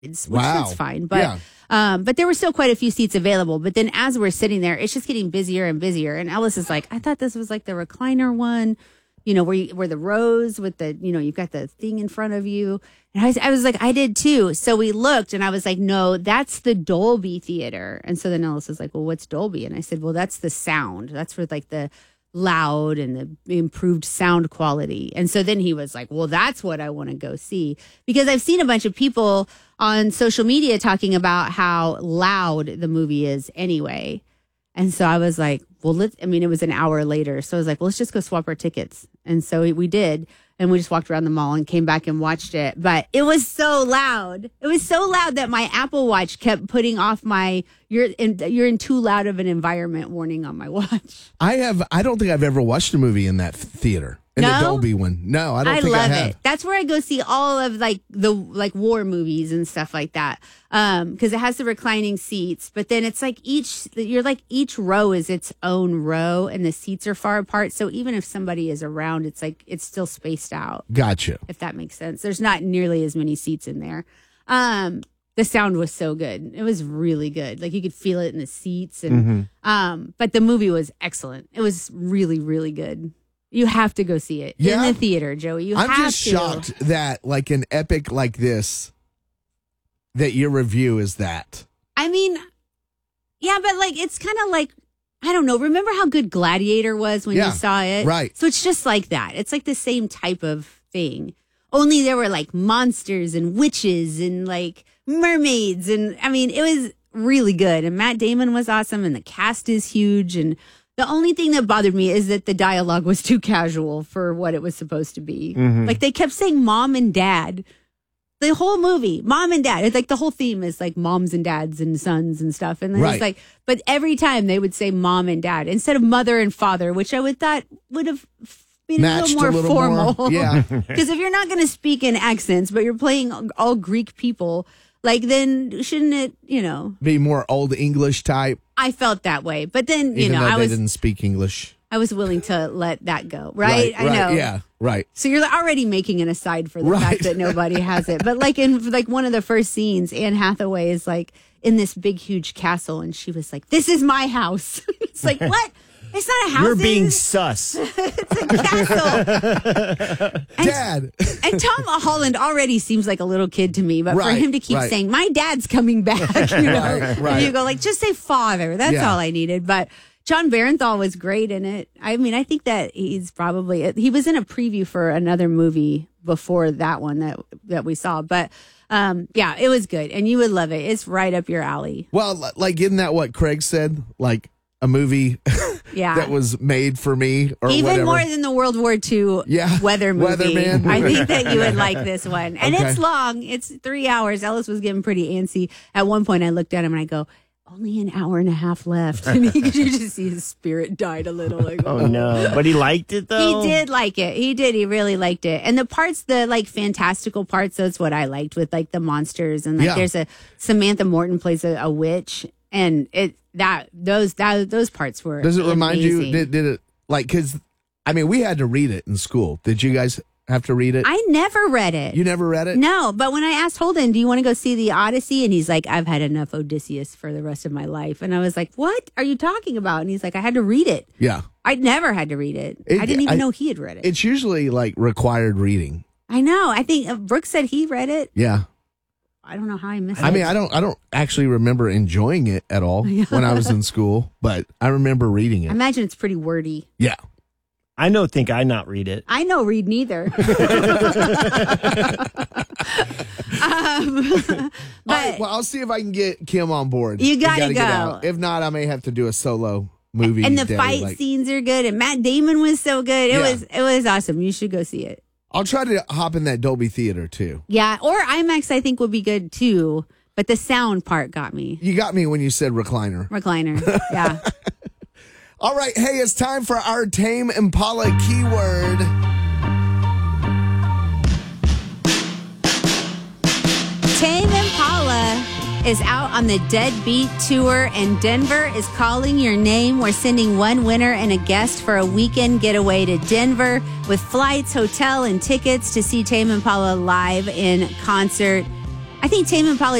that's fine. But there were still quite a few seats available. But then as we're sitting there, it's just getting busier and busier. And Ellis is like, I thought this was like the recliner one, where the rows with the, you've got the thing in front of you. And I was like, I did too. So we looked and I was like, no, that's the Dolby Theater. And so then Ellis was like, well, what's Dolby? And I said, well, that's the sound. That's for like the loud and the improved sound quality. And so then he was like, well, that's what I want to go see, because I've seen a bunch of people on social media talking about how loud the movie is anyway. And so I was like, well, it was an hour later. So I was like, well, let's just go swap our tickets. And so we did. And we just walked around the mall and came back and watched it. But it was so loud. It was so loud that my Apple Watch kept putting off my you're in too loud of an environment warning on my watch. I don't think I've ever watched a movie in that theater. In the Dolby one. No, I don't think I have. I love it. That's where I go see all of the war movies and stuff like that. Because it has the reclining seats, but then it's like each row is its own row and the seats are far apart. So even if somebody is around, it's like it's still spaced out. Gotcha. If that makes sense. There's not nearly as many seats in there. The sound was so good. It was really good. Like you could feel it in the seats and but the movie was excellent. It was really, really good. You have to go see it in the theater, Joey. I'm just shocked that like an epic like this, that your review is that. I mean, yeah, but like it's kind of like, I don't know. Remember how good Gladiator was when you saw it? Right. So it's just like that. It's like the same type of thing. Only there were like monsters and witches and like mermaids. And I mean, it was really good. And Matt Damon was awesome. And the cast is huge. And the only thing that bothered me is that the dialogue was too casual for what it was supposed to be. Like they kept saying mom and dad. The whole movie, mom and dad. It's like the whole theme is like moms and dads and sons and stuff. And then it's like, but every time they would say mom and dad instead of mother and father, which I would have been a little more formal. Yeah. Because if you're not going to speak in accents, but you're playing all Greek people, like then shouldn't it, be more old English type? I felt that way. But then, Even though they didn't speak English. I was willing to let that go, right? I know. Yeah, right. So you're already making an aside for the fact that nobody has it. But like in like one of the first scenes, Anne Hathaway is like in this big, huge castle. And she was like, this is my house. It's like, what? It's not a house. You're being sus. It's a castle. Dad. And Tom Holland already seems like a little kid to me. But for him to keep saying, my dad's coming back, and you go like, just say father. That's all I needed. But John Barenthal was great in it. I mean, I think that he was in a preview for another movie before that one that we saw. But yeah, it was good. And you would love it. It's right up your alley. Well, like, isn't that what Craig said? Like a movie that was made for me or even whatever. More than the World War II weather movie. Weatherman. I think that you would like this one. And it's long. It's 3 hours. Ellis was getting pretty antsy. At one point, I looked at him and I go, only an hour and a half left. And you could just see his spirit died a little. Like, oh no. But he liked it though? He did like it. He did. He really liked it. And the parts, the like fantastical parts, that's what I liked with like the monsters. And like there's Samantha Morton plays a witch. And those parts were Does it remind amazing. you, did it, like, because, I mean, we had to read it in school. Did you guys have to read it? I never read it. You never read it? No, but when I asked Holden, do you want to go see the Odyssey? And he's like, I've had enough Odysseus for the rest of my life. And I was like, what are you talking about? And he's like, I had to read it. Yeah. I never had to read it. I didn't even know he had read it. It's usually like required reading. I know. I think Brooks said he read it. Yeah. I don't know how I missed it. I mean, I don't actually remember enjoying it at all when I was in school, but I remember reading it. I imagine it's pretty wordy. Yeah. I think I not read it. I know read neither. But all right, well, I'll see if I can get Kim on board. You gotta We go. get out. If not, I may have to do a solo movie. And the day, fight scenes are good, and Matt Damon was so good. It was awesome. You should go see it. I'll try to hop in that Dolby Theater too. Yeah, or IMAX I think would be good too, but the sound part got me. You got me when you said recliner. Yeah. All right, hey, it's time for our Tame Impala keyword. Tame Impala is out on the Deadbeat Tour, and Denver is calling your name. We're sending one winner and a guest for a weekend getaway to Denver with flights, hotel, and tickets to see Tame Impala live in concert. I think Tame Impala